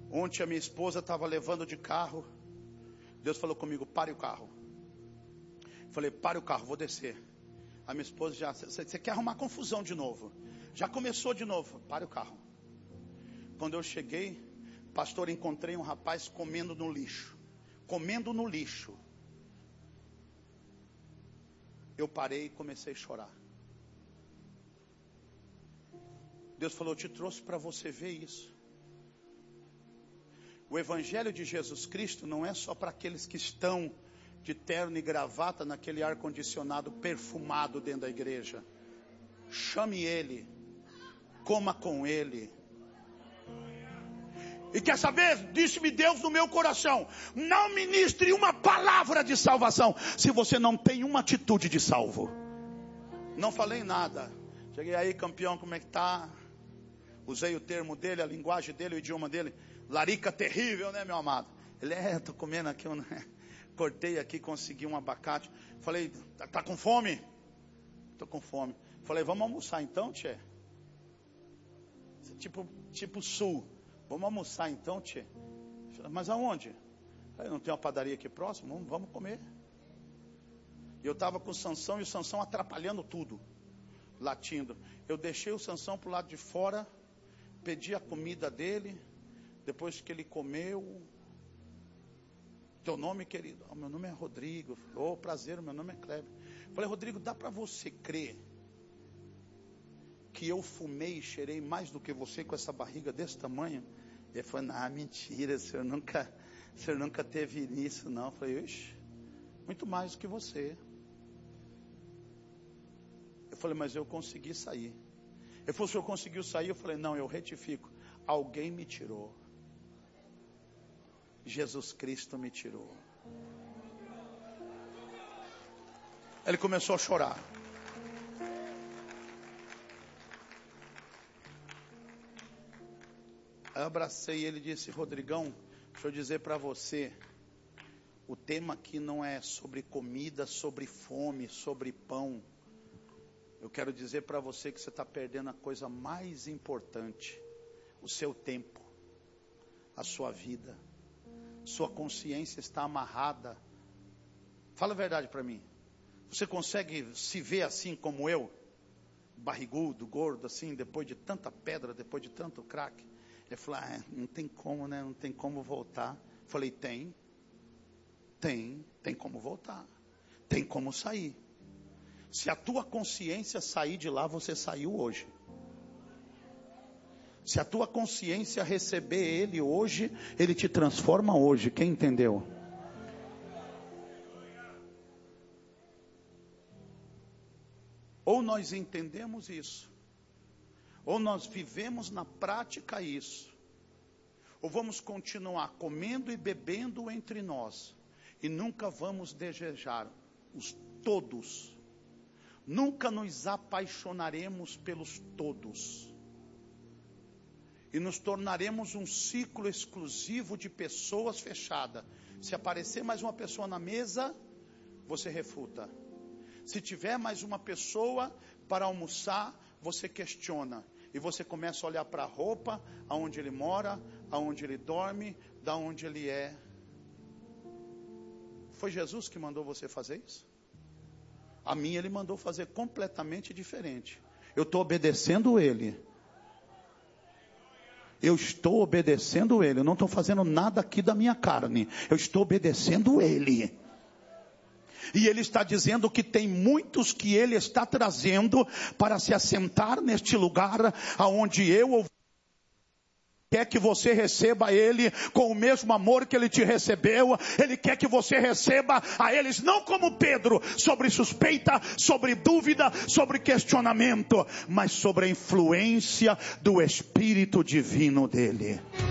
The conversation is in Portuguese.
Ontem a minha esposa estava levando de carro. Deus falou comigo: pare o carro. Falei: pare o carro, vou descer. A minha esposa já: você quer arrumar confusão de novo? Já começou de novo. Pare o carro. Quando eu cheguei, pastor, encontrei um rapaz comendo no lixo. Comendo no lixo. Eu parei e comecei a chorar. Deus falou: eu te trouxe para você ver isso. O evangelho de Jesus Cristo não é só para aqueles que estão de terno e gravata naquele ar-condicionado perfumado dentro da igreja. Chame ele, coma com ele. E quer saber? Disse-me Deus no meu coração: não ministre uma palavra de salvação se você não tem uma atitude de salvo. Não falei nada. Cheguei aí: campeão, como é que tá? Usei o termo dele, a linguagem dele, o idioma dele. Larica terrível, né, meu amado? Ele: tô comendo aqui, cortei aqui, consegui um abacate. Falei: tá com fome? Tô com fome. Falei: vamos almoçar então, tchê? Tipo sul. Vamos almoçar então, tchê? Falei: mas aonde? Falei: não tem uma padaria aqui próximo? Vamos comer. E eu estava com o Sansão, e o Sansão atrapalhando tudo, latindo. Eu deixei o Sansão pro lado de fora, pedi a comida dele. Depois que ele comeu: teu nome, querido? Oh, meu nome é Rodrigo. Oh, prazer, meu nome é Kleber. Falei: Rodrigo, dá para você crer que eu fumei e cheirei mais do que você com essa barriga desse tamanho? Ele falou: mentira, o senhor nunca teve nisso, não. Eu falei: ixi, muito mais do que você. Eu falei: mas eu consegui sair. Ele falou: o senhor conseguiu sair? Eu falei: não, eu retifico. Alguém me tirou. Jesus Cristo me tirou. Ele começou a chorar. Eu abracei ele e disse: Rodrigão, deixa eu dizer para você, o tema aqui não é sobre comida, sobre fome, sobre pão. Eu quero dizer para você que você está perdendo a coisa mais importante: o seu tempo, a sua vida. Sua consciência está amarrada. Fala a verdade para mim. Você consegue se ver assim como eu? Barrigudo, gordo, assim, depois de tanta pedra, depois de tanto crack? Ele falou: não tem como, né? Não tem como voltar. Eu falei: tem como voltar. Tem como sair. Se a tua consciência sair de lá, você saiu hoje. Se a tua consciência receber ele hoje, ele te transforma hoje. Quem entendeu? Ou nós entendemos isso, ou nós vivemos na prática isso, ou vamos continuar comendo e bebendo entre nós, e nunca vamos desejar os todos. Nunca nos apaixonaremos pelos todos. E nos tornaremos um ciclo exclusivo de pessoas fechada. Se aparecer mais uma pessoa na mesa, você refuta. Se tiver mais uma pessoa para almoçar, você questiona. E você começa a olhar para a roupa, aonde ele mora, aonde ele dorme, da onde ele é. Foi Jesus que mandou você fazer isso? A mim ele mandou fazer completamente diferente. Eu estou obedecendo ele. Eu estou obedecendo ele. Eu não estou fazendo nada aqui da minha carne. Eu estou obedecendo ele. E ele está dizendo que tem muitos que ele está trazendo para se assentar neste lugar aonde eu quer que você receba ele com o mesmo amor que ele te recebeu. Ele quer que você receba a eles não como Pedro, sobre suspeita, sobre dúvida, sobre questionamento, mas sobre a influência do Espírito Divino dele.